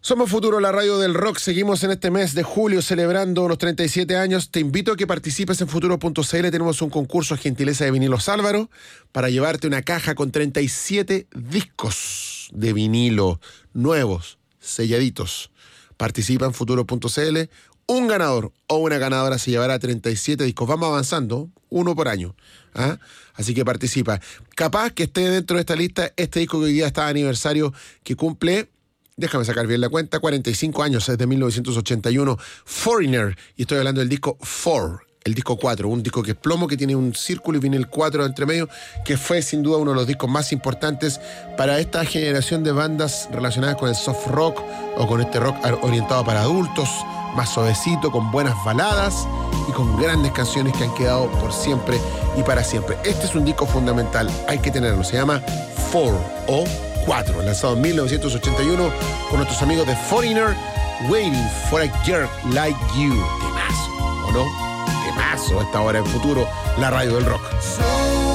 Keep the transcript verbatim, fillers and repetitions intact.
Somos Futuro, la radio del rock. Seguimos en este mes de julio celebrando unos treinta y siete años. Te invito a que participes en futuro punto c l. Tenemos un concurso a gentileza de Vinilos Álvaro para llevarte una caja con treinta y siete discos de vinilo nuevos, selladitos. Participa en futuro punto c l. Un ganador o una ganadora se llevará treinta y siete discos. Vamos avanzando, uno por año. ¿Ah? Así que participa. Capaz que esté dentro de esta lista este disco que hoy día está de aniversario, que cumple... Déjame sacar bien la cuenta, cuarenta y cinco años, es de mil novecientos ochenta y uno, Foreigner, y estoy hablando del disco Four, el disco cuatro, un disco que es plomo, que tiene un círculo y viene el cuatro entre medio, que fue sin duda uno de los discos más importantes para esta generación de bandas relacionadas con el soft rock o con este rock orientado para adultos, más suavecito, con buenas baladas y con grandes canciones que han quedado por siempre y para siempre. Este es un disco fundamental, hay que tenerlo, se llama Four o cuatro, lanzado en mil novecientos ochenta y uno con nuestros amigos de Foreigner, Waiting for a Girl Like You. Temazo, ¿o no? Temazo, a esta hora en Futuro, la radio del rock.